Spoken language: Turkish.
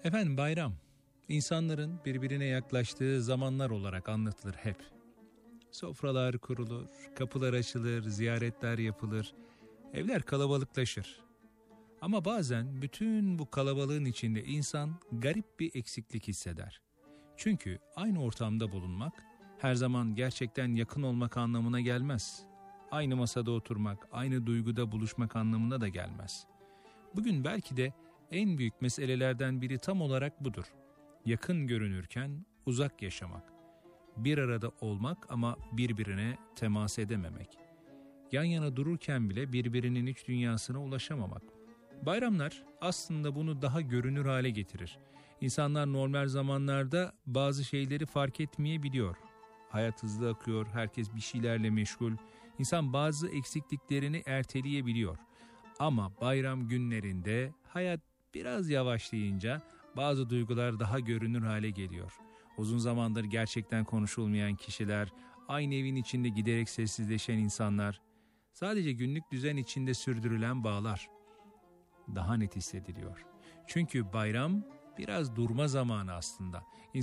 Efendim, bayram insanların birbirine yaklaştığı zamanlar olarak anlatılır hep. Sofralar kurulur, kapılar açılır, ziyaretler yapılır, evler kalabalıklaşır. Ama bazen bütün bu kalabalığın içinde insan garip bir eksiklik hisseder. Çünkü aynı ortamda bulunmak her zaman gerçekten yakın olmak anlamına gelmez. Aynı masada oturmak, aynı duyguda buluşmak anlamına da gelmez. Bugün belki de en büyük meselelerden biri tam olarak budur. Yakın görünürken uzak yaşamak. Bir arada olmak ama birbirine temas edememek. Yan yana dururken bile birbirinin iç dünyasına ulaşamamak. Bayramlar aslında bunu daha görünür hale getirir. İnsanlar normal zamanlarda bazı şeyleri fark etmeyebiliyor. Hayat hızlı akıyor, herkes bir şeylerle meşgul. İnsan bazı eksikliklerini erteleyebiliyor. Ama bayram günlerinde hayat biraz yavaşlayınca bazı duygular daha görünür hale geliyor. Uzun zamandır gerçekten konuşulmayan kişiler, aynı evin içinde giderek sessizleşen insanlar, sadece günlük düzen içinde sürdürülen bağlar daha net hissediliyor. Çünkü bayram biraz durma zamanı aslında.